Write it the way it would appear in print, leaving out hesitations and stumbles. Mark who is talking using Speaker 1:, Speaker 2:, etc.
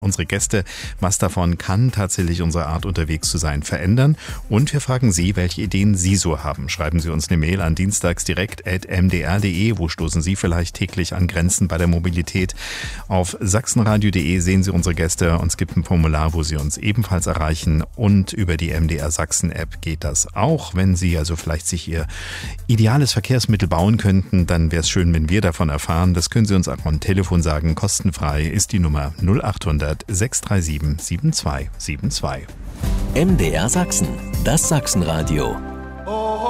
Speaker 1: Unsere Gäste, was davon kann tatsächlich unsere Art unterwegs zu sein verändern? Und wir fragen Sie, welche Ideen Sie so haben. Schreiben Sie uns eine Mail an dienstagsdirekt@mdr.de. Wo stoßen Sie vielleicht täglich an Grenzen bei der Mobilität? Auf sachsenradio.de sehen Sie unsere Gäste und es gibt ein Formular, wo Sie uns ebenfalls erreichen. Und über die MDR Sachsen App geht das auch. Wenn Sie also vielleicht sich Ihr ideales Verkehrsmittel bauen könnten, dann wäre es schön, wenn wir davon erfahren. Das können Sie uns auch am Telefon sagen. Kostenfrei ist die Nummer 0800 637 7272.
Speaker 2: MDR Sachsen, das Sachsenradio.